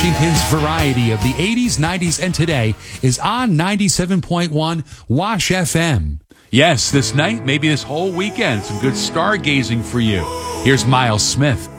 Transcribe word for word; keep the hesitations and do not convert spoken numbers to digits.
Washington's variety of the eighties, nineties, and today is on ninety-seven point one Wash F M. Yes, this night, maybe this whole weekend, some good stargazing for you. Here's Miles Smith.